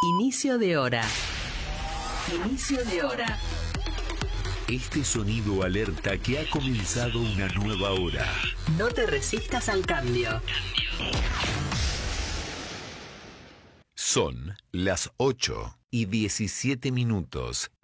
Inicio de hora. Inicio de hora. Este sonido alerta que ha comenzado una nueva hora. No te resistas al cambio. Son las 8:17.